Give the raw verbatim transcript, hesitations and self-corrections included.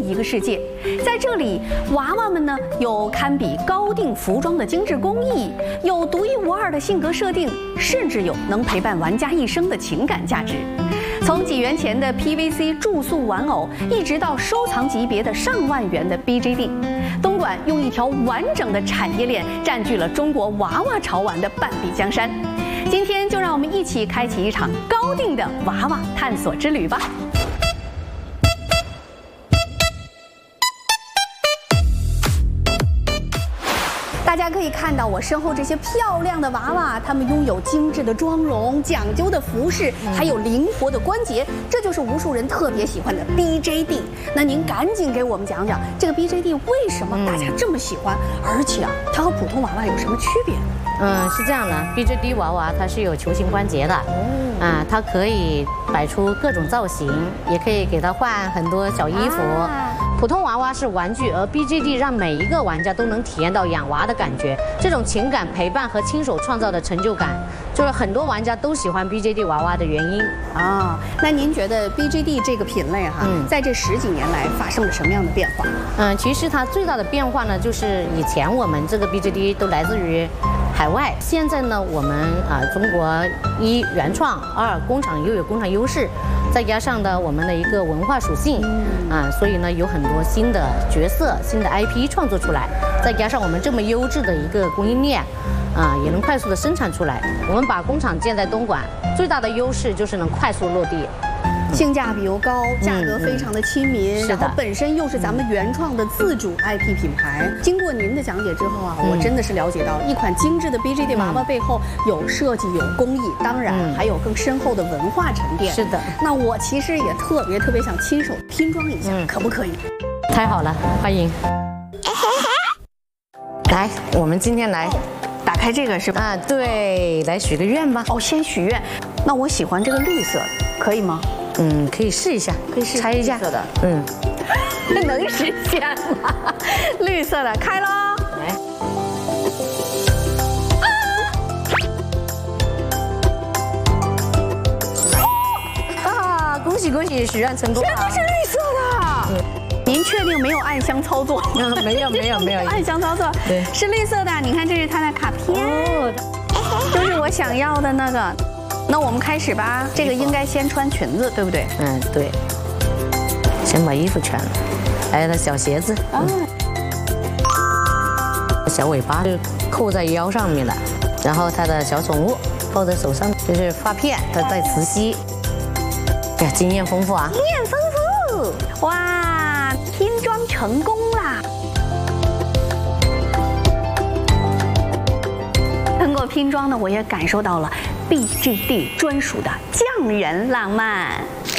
一个世界。在这里，娃娃们呢有堪比高定服装的精致工艺，有独一无二的性格设定，甚至有能陪伴玩家一生的情感价值。从几元钱的 P V C 注塑玩偶，一直到收藏级别的上万元的 B J D， 东莞用一条完整的产业链占据了中国娃娃潮玩的半壁江山。今天就让我们一起开启一场高定的娃娃探索之旅吧。大家可以看到我身后这些漂亮的娃娃，它们拥有精致的妆容、讲究的服饰，还有灵活的关节，这就是无数人特别喜欢的 B J D。那您赶紧给我们讲讲这个 B J D 为什么大家这么喜欢，而且啊，它和普通娃娃有什么区别？ 嗯，是这样的 ，B J D 娃娃它是有球形关节的，哦，啊，它可以摆出各种造型，也可以给它换很多小衣服。啊普通娃娃是玩具，而 B J D 让每一个玩家都能体验到养娃的感觉，这种情感陪伴和亲手创造的成就感，就是很多玩家都喜欢 B J D 娃娃的原因。 啊，那您觉得 B J D 这个品类哈，嗯、在这十几年来发生了什么样的变化？ 嗯，其实它最大的变化呢，就是以前我们这个 B J D 都来自于海外，现在呢，我们啊中国一原创，二工厂又有工厂优势。再加上呢，我们的一个文化属性，啊，所以呢，有很多新的角色、新的 I P 创作出来。再加上我们这么优质的一个供应链，啊，也能快速的生产出来。我们把工厂建在东莞，最大的优势就是能快速落地。 性价比又高，价格非常的亲民，然后本身又是咱们原创的自主 I P 品牌。经过您的讲解之后啊，我真的是了解到一款精致的 B J D 娃娃背后有设计、有工艺，当然还有更深厚的文化沉淀。 是的， 那我其实也特别特别想亲手拼装一下，可不可以？ 太好了，欢迎。来，我们今天来打开这个是吧？ 啊，对，来许个愿吧。 哦，先许愿。那我喜欢这个绿色，可以吗？ 嗯，可以试一下， 可以试拆一下的。 嗯， 能实现吗？绿色的，开喽！ 来。啊！恭喜恭喜，许愿成功！ 真的是绿色的。嗯。您确定没有暗箱操作？ 嗯，没有没有没有暗箱操作。 对， 是绿色的。你看，这是它的卡片，哦，就是我想要的那个。那我们开始吧，这个应该先穿裙子，对不对？ 嗯，对。先把衣服穿了，还有它小鞋子，嗯，小尾巴就扣在腰上面了，然后它的小宠物抱在手上，就是发片，它带磁吸。哎呀，经验丰富啊！ 经验丰富，哇，拼装成功啦！通过拼装呢，我也感受到了 B J D 专属的匠人浪漫。